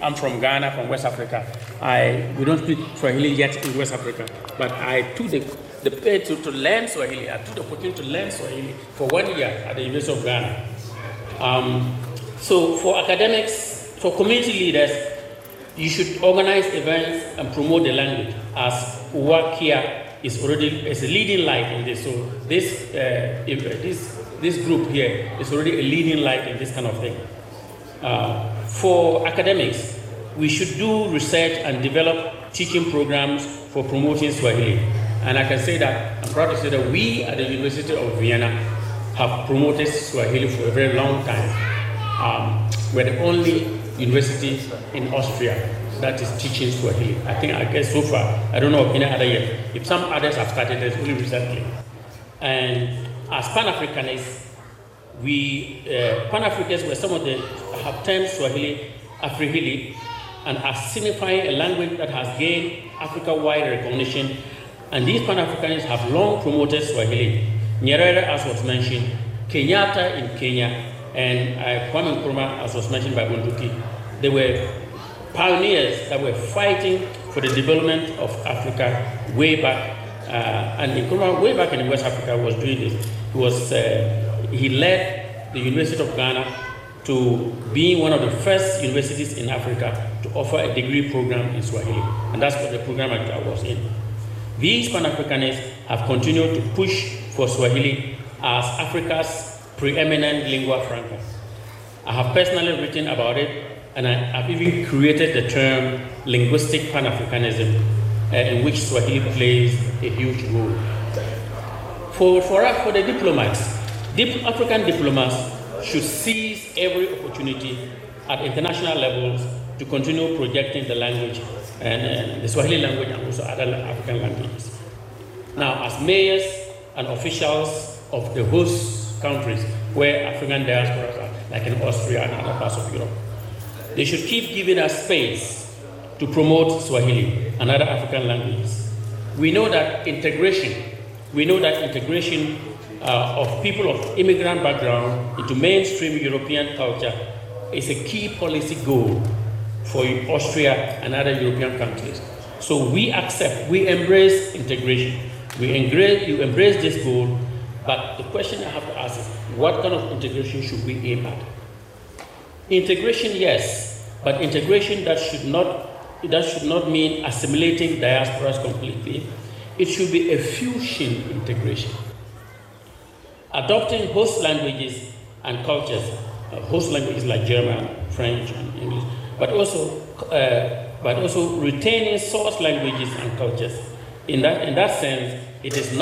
I'm from Ghana, from West Africa. We don't speak Swahili yet in West Africa, but I took the pay to learn Swahili. I took the opportunity to learn Swahili for 1 year at the University of Ghana. So for academics, for community leaders, you should organize events and promote the language, as Uwakia is a leading light in this. So this group here is already a leading light in this kind of thing. For academics, we should do research and develop teaching programs for promoting Swahili. And I can say that, I'm proud to say that we at the University of Vienna have promoted Swahili for a very long time. We're the only university in Austria that is teaching Swahili. I guess so far, I don't know of any other yet. If some others have started, it's only recently. And as Pan-Africanists, Pan-Africans were some of the have termed Swahili Afrihili, and are signifying a language that has gained Africa-wide recognition. And these Pan-Africanists have long promoted Swahili. Nyerere, as was mentioned, Kenyatta in Kenya, and Kwame Nkrumah, as was mentioned by Bunduki. They were pioneers that were fighting for the development of Africa way back. And Nkrumah, way back in West Africa, was doing this. He led the University of Ghana to being one of the first universities in Africa to offer a degree program in Swahili. And that's what the program I was in. These Pan-Africanists have continued to push for Swahili as Africa's preeminent lingua franca. I have personally written about it, and I have even created the term linguistic Pan-Africanism, in which Swahili plays a huge role. For the diplomats, African diplomats should seize every opportunity at international levels to continue projecting the language, and the Swahili language, and also other African languages. Now, as mayors and officials of the host countries where African diasporas are, like in Austria and other parts of Europe, they should keep giving us space to promote Swahili and other African languages. We know that integration of people of immigrant background into mainstream European culture is a key policy goal for Austria and other European countries. So we embrace integration. You embrace this goal, but the question I have to ask is, what kind of integration should we aim at? Integration, yes, but integration that should not mean assimilating diasporas completely. It should be a fusion integration. Adopting host languages and cultures, host languages like German, French, and English, but also retaining source languages and cultures. In that sense, it is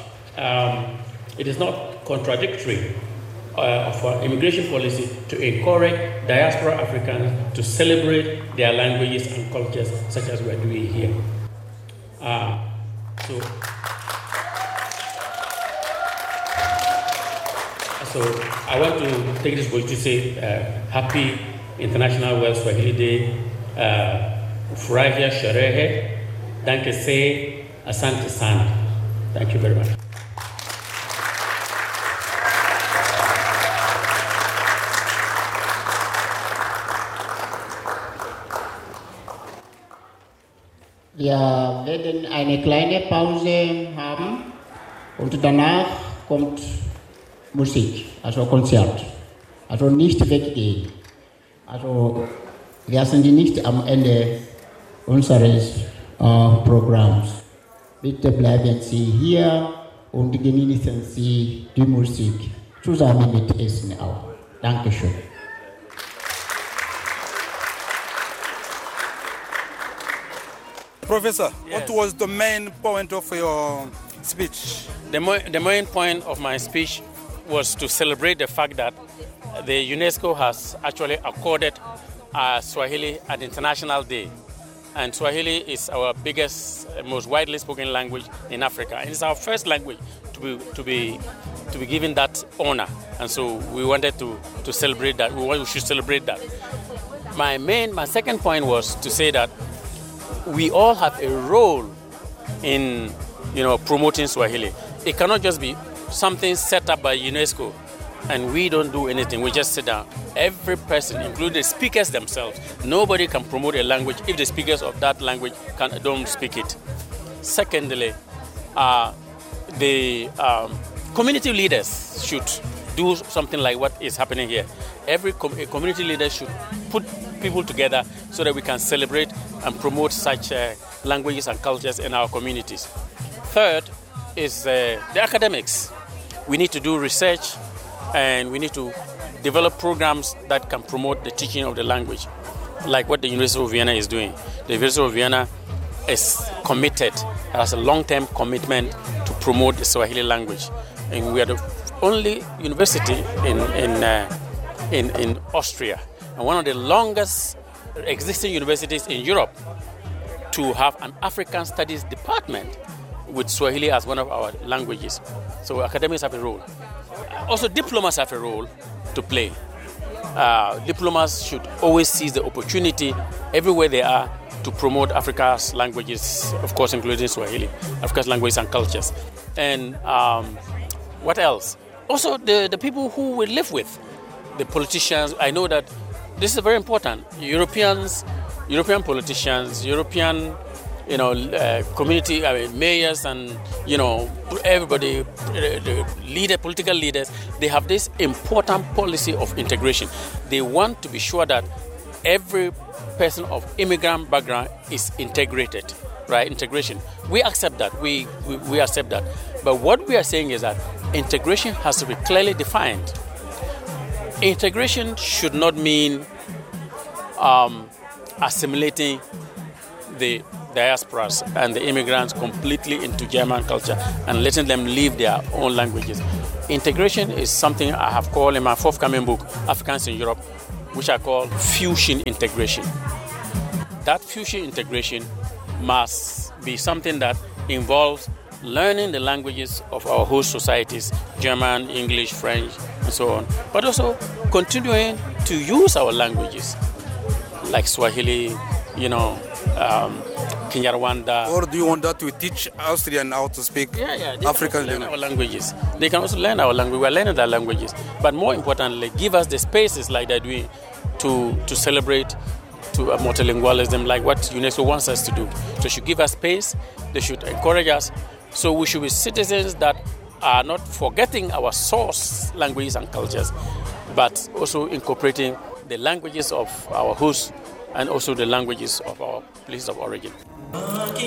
not contradictory of our immigration policy to encourage diaspora Africans to celebrate their languages and cultures, such as we are doing here. So I want to take this voice to say happy International World Swahili Day. Furahia sherehe, danke se, asante sana. Thank you very much. Wir werden eine kleine Pause haben und danach kommt Musik, also Konzert. Also nicht weggehen. Also wir sind nicht am Ende unseres Programms. Bitte bleiben Sie hier und genießen Sie die Musik zusammen mit Essen auch. Dankeschön. Professor, yes. What was the main point of your speech? The main point of my speech was to celebrate the fact that the UNESCO has actually accorded Swahili an international day. And Swahili is our biggest, most widely spoken language in Africa. And it's our first language to be given that honor. And so we wanted to celebrate that. We should celebrate that. My second point was to say that we all have a role in promoting Swahili. It cannot just be something set up by UNESCO. and we don't do anything. We just sit down. Every person, including the speakers themselves, nobody can promote a language if the speakers of that language don't speak it. Secondly, the community leaders should do something like what is happening here. Every community leader should put people together so that we can celebrate and promote such languages and cultures in our communities. Third is the academics. We need to do research, and we need to develop programs that can promote the teaching of the language, like what the University of Vienna is doing. The University of Vienna is committed, has a long-term commitment to promote the Swahili language. And we are the only university in Austria, and one of the longest existing universities in Europe to have an African Studies department with Swahili as one of our languages. So academics have a role. Also, diplomats have a role to play. Diplomats should always seize the opportunity everywhere they are to promote Africa's languages, of course, including Swahili, Africa's languages and cultures. And what else? Also, the people who we live with, the politicians. I know that this is very important. European politicians, European, community, mayors, and everybody, the political leaders. They have this important policy of integration. They want to be sure that every person of immigrant background is integrated. Right? Integration. We accept that. We accept that. But what we are saying is that integration has to be clearly defined. Integration should not mean assimilating the diasporas and the immigrants completely into German culture and letting them live their own languages. Integration is something I have called in my forthcoming book, Africans in Europe, which I call fusion integration. That fusion integration must be something that involves learning the languages of our host societies, German, English, French, and so on, but also continuing to use our languages like Swahili, Kinyarwanda. Or do you want that to teach Austrian how to speak African languages? They can also learn our language. We are learning their languages. But more importantly, give us the spaces like they're doing to celebrate to multilingualism, like what UNESCO wants us to do. So they should give us space. They should encourage us. So we should be citizens that are not forgetting our source languages and cultures, but also incorporating the languages of our hosts and also the languages of our places of origin.